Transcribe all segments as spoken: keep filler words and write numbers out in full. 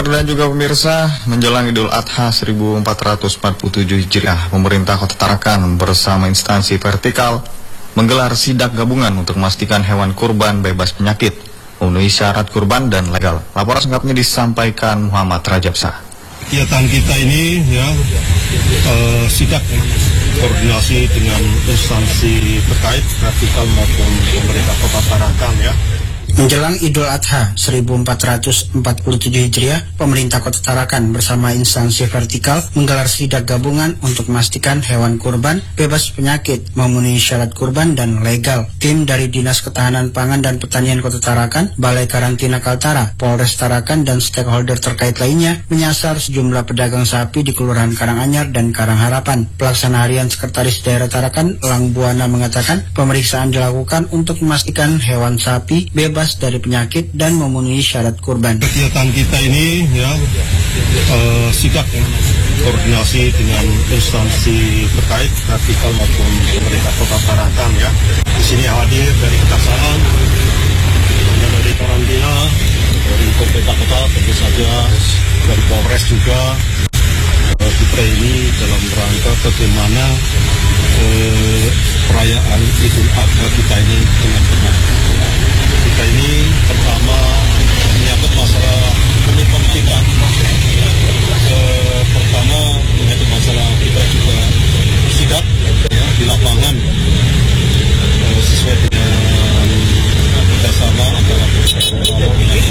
Pendengar dan juga pemirsa, menjelang Idul Adha seribu empat ratus empat puluh tujuh Hijriah, pemerintah Kota Tarakan bersama instansi vertikal menggelar sidak gabungan untuk memastikan hewan kurban bebas penyakit, memenuhi syarat kurban dan legal. Laporan selengkapnya disampaikan Muhammad Rajabsa. Kegiatan kita ini ya uh, sidak koordinasi dengan instansi terkait vertikal maupun pemerintah Kota Tarakan ya. Menjelang Idul Adha seribu empat ratus empat puluh tujuh Hijriah, pemerintah Kota Tarakan bersama instansi vertikal menggelar sidak gabungan untuk memastikan hewan kurban bebas penyakit, memenuhi syarat kurban dan legal. Tim dari Dinas Ketahanan Pangan dan Pertanian Kota Tarakan, Balai Karantina Kaltara, Polres Tarakan dan stakeholder terkait lainnya menyasar sejumlah pedagang sapi di Kelurahan Karanganyar dan Karangharapan. Pelaksana Harian Sekretaris Daerah Tarakan, Lang Buana mengatakan pemeriksaan dilakukan untuk memastikan hewan sapi bebas dari penyakit dan memenuhi syarat kurban. Kegiatan kita ini ya uh, sidak koordinasi dengan instansi terkait vertikal maupun pemerintah Kota Tarakan ya. Di sini hadir dari Kejaksaan, dari karantina, dari pemerintah kota tentu saja, dari Polres juga. Uh, kita ini dalam rangka bagaimana uh, perayaan Idul Adha kita ini dengan benar. Kita ini pertama menyangkut masalah komitmen kita. E, pertama menyangkut masalah kita juga sidak ya, di lapangan e, sesuai dengan kerjasama antara semua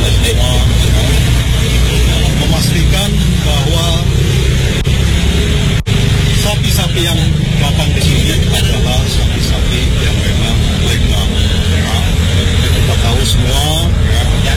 memastikan bahwa sapi-sapi yang datang di sini adalah sapi-sapi yang memang legal. Kita tahu semua ya,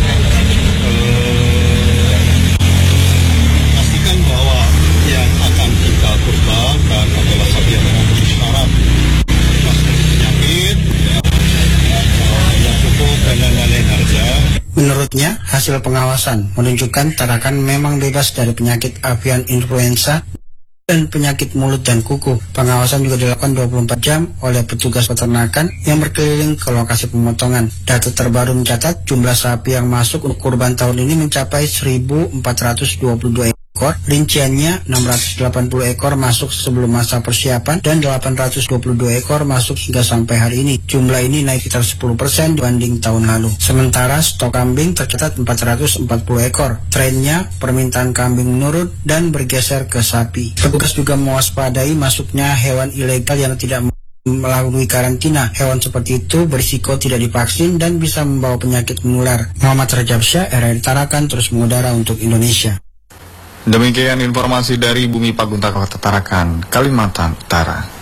eh, pastikan bahwa yang akan kita kurbankan adalah sapi yang memenuhi syarat bebas dari penyakit ya, eh, yang cukup dan lain-lain aja. Menurutnya, hasil pengawasan menunjukkan Tarakan memang bebas dari penyakit avian influenza dan penyakit mulut dan kuku. Pengawasan juga dilakukan dua puluh empat jam oleh petugas peternakan yang berkeliling ke lokasi pemotongan. Data terbaru mencatat jumlah sapi yang masuk untuk kurban tahun ini mencapai seribu empat ratus dua puluh dua ekor. Rinciannya enam ratus delapan puluh ekor masuk sebelum masa persiapan dan delapan ratus dua puluh dua ekor masuk hingga sampai hari ini. Jumlah ini naik sekitar sepuluh persen dibanding tahun lalu. Sementara stok kambing tercatat empat ratus empat puluh ekor. Trennya permintaan kambing menurun dan bergeser ke sapi. Petugas juga mewaspadai masuknya hewan ilegal yang tidak melalui karantina. Hewan seperti itu berisiko tidak divaksin dan bisa membawa penyakit menular. Muhammad Rajabsyah, R R I Tarakan, terus mengudara untuk Indonesia. Demikian informasi dari Bumi Pagunta Kota Tarakan, Kalimantan Utara.